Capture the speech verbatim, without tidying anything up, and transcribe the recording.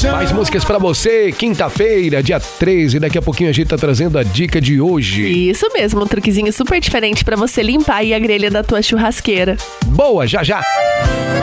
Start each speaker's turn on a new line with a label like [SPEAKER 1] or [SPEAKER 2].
[SPEAKER 1] Mais músicas pra você, quinta-feira, dia treze. Daqui a pouquinho a gente tá trazendo a dica de hoje.
[SPEAKER 2] Isso mesmo, um truquezinho super diferente pra você limpar aí a grelha da tua churrasqueira.
[SPEAKER 1] Boa, já já!